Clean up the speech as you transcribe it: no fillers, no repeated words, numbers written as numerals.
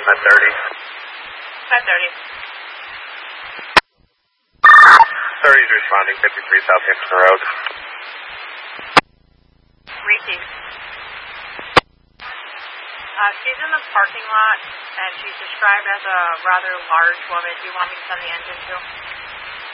530. 530. 30 is responding, 53 South Hampton Road. Received. She's in the parking lot, and she's described as a rather large woman. Do you want me to send the engine to?